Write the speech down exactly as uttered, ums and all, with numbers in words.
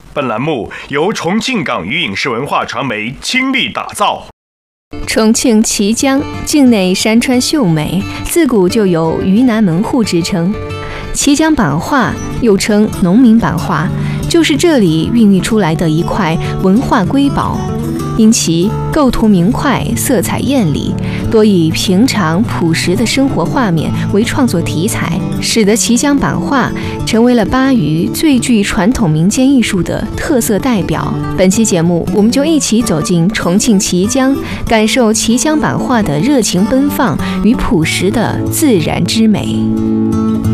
本栏目由重庆港语影视文化传媒倾力打造。 重庆綦江境内山川秀美，自古就有渝南门户之称。綦江版画又称农民版画，就是这里孕育出来的一块文化瑰宝。因其构图明快，色彩艳丽，多以平常朴实的生活画面为创作题材，使得綦江版画成为了巴渝最具传统民间艺术的特色代表。本期节目，我们就一起走进重庆綦江，感受綦江版画的热情奔放与朴实的自然之美。